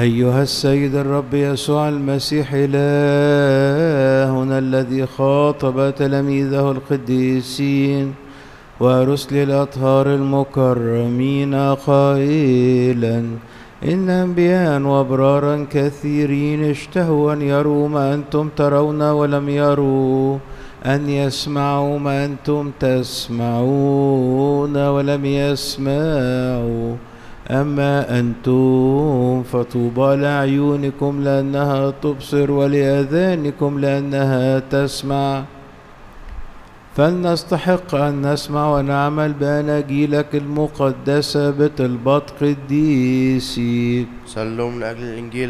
أيها السيد الرب يسوع المسيح إلهنا الذي خاطب تلاميذه القديسين ورسل الأطهار المكرمين قائلا: إن أنبياء وأبرارا كثيرين اشتهوا أن يروا ما أنتم ترون ولم يروا، أن يسمعوا ما أنتم تسمعون ولم يسمعوا. أما أنتم فطوبى لأعينكم لأنها تبصر ولآذانكم لأنها تسمع. فلنستحق أن نسمع ونعمل بأناجيلك المقدسة بطلبات قديسيك. صلوا من أجل الإنجيل